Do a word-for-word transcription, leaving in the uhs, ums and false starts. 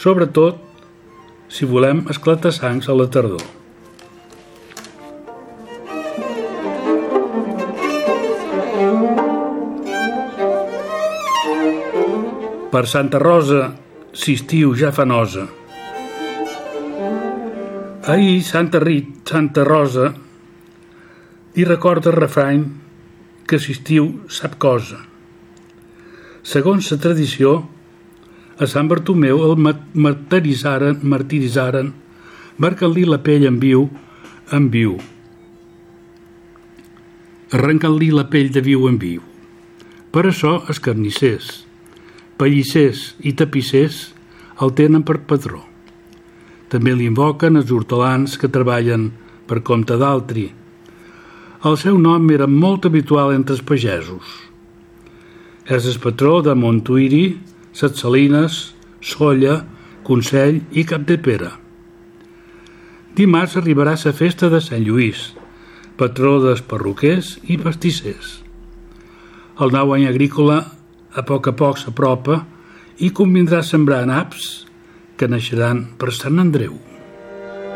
sobretot si volem esclatar-sangs a la tardor. Per Santa Rosa, si estiu ja fa nosa. Ahir, Santa Rit, Santa Rosa, i recorda el refrany que si estiu sap cosa. Segons la tradició, a Sant Bartomeu el martiritzaren, martiritzaren marcant-li la pell en viu, en viu. Arrencant-li la pell de viu en viu. Per això els carnissers, pallissers i tapissers el tenen per patró. També l'invoquen els hortelans que treballen per compte d'altri. El seu nom era molt habitual entre els pagesos. És el patró de Montuïri, Ses Salines, Sóller, Consell i Capdepera. Dimarts arribarà la festa de Sant Lluís, patró dels perruquers i pastissers. El nou any agrícola a poc a poc s'apropa i convindrà sembrar naps que naixeran per Sant Andreu.